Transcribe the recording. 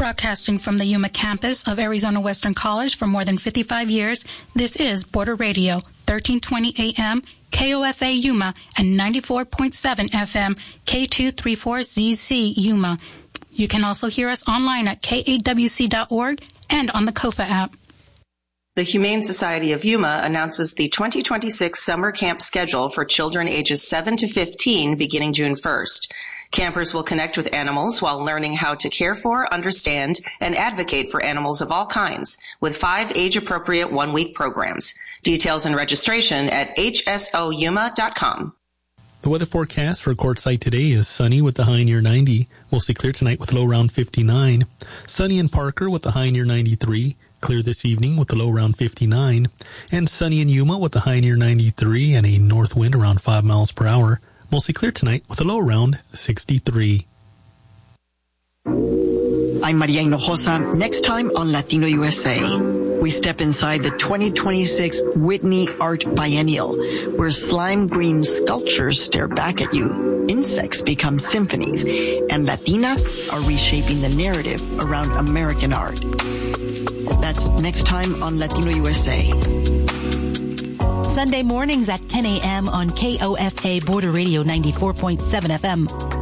Broadcasting from the Yuma campus of Arizona Western College for more than 55 years, this is Border Radio, 1320 AM, KOFA Yuma, and 94.7 FM, K234ZC Yuma. You can also hear us online at kawc.org and on the KOFA app. The Humane Society of Yuma announces the 2026 summer camp schedule for children ages 7 to 15 beginning June 1st. Campers will connect with animals while learning how to care for, understand, and advocate for animals of all kinds with 5 age-appropriate one-week programs. Details and registration at hsoyuma.com. The weather forecast for Quartzsite today is sunny with the high near 90. Mostly clear tonight with low around 59. Sunny in Parker with the high near 93. Clear this evening with the low around 59. And sunny in Yuma with the high near 93 and a north wind around 5 miles per hour. Mostly clear tonight with a low around 63. I'm Maria Hinojosa. Next time on Latino USA, we step inside the 2026 Whitney Art Biennial, where slime green sculptures stare back at you, insects become symphonies, and Latinas are reshaping the narrative around American art. That's next time on Latino USA. Sunday mornings at 10 a.m. on KOFA Border Radio 94.7 FM.